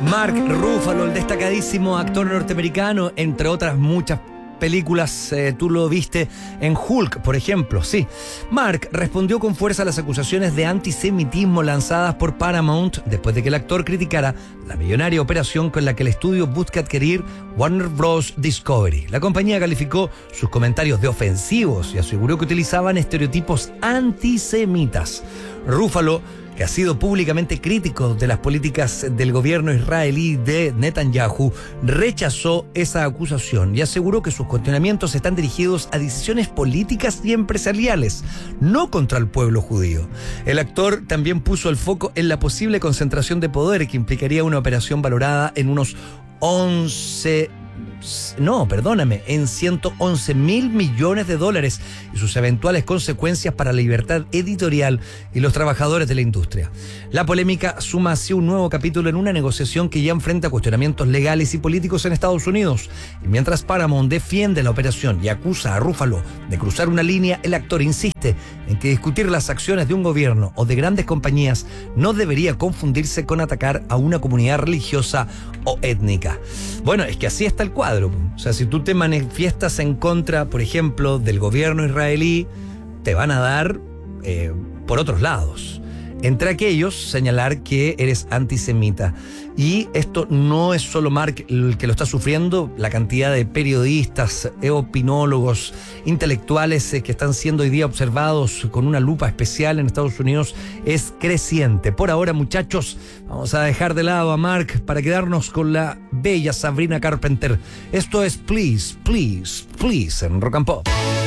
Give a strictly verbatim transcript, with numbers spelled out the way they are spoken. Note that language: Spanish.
Mark Ruffalo, el destacadísimo actor norteamericano, entre otras muchas películas, eh, tú lo viste en Hulk, por ejemplo, sí. Mark respondió con fuerza a las acusaciones de antisemitismo lanzadas por Paramount después de que el actor criticara la millonaria operación con la que el estudio busca adquirir Warner Bros. Discovery. La compañía calificó sus comentarios de ofensivos y aseguró que utilizaban estereotipos antisemitas. Ruffalo, que ha sido públicamente crítico de las políticas del gobierno israelí de Netanyahu, rechazó esa acusación y aseguró que sus cuestionamientos están dirigidos a decisiones políticas y empresariales, no contra el pueblo judío. El actor también puso el foco en la posible concentración de poder que implicaría una operación valorada en unos once... No, perdóname, en ciento once mil millones de dólares y sus eventuales consecuencias para la libertad editorial y los trabajadores de la industria. La polémica suma así un nuevo capítulo en una negociación que ya enfrenta cuestionamientos legales y políticos en Estados Unidos. Y mientras Paramount defiende la operación y acusa a Ruffalo de cruzar una línea, el actor insiste en que discutir las acciones de un gobierno o de grandes compañías no debería confundirse con atacar a una comunidad religiosa o étnica. Bueno, es que así está el cuadro. O sea, si tú te manifiestas en contra, por ejemplo, del gobierno israelí, te van a dar eh, por otros lados. Entre aquellos, señalar que eres antisemita. Y esto no es solo Mark el que lo está sufriendo, la cantidad de periodistas, opinólogos, intelectuales que están siendo hoy día observados con una lupa especial en Estados Unidos es creciente. Por ahora, muchachos, vamos a dejar de lado a Mark para quedarnos con la bella Sabrina Carpenter. Esto es Please, Please, Please en Rock and Pop.